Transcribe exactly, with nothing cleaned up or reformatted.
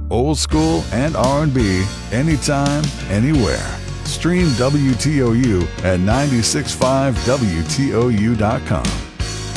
old school and R and B, anytime, anywhere. Stream W T O U at nine six five W T O U dot com.